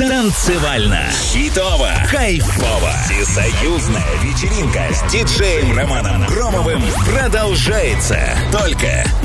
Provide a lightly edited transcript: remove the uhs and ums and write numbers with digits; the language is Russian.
Танцевально, хитово, кайфово. Всесоюзная вечеринка с диджеем Романом Громовым продолжается только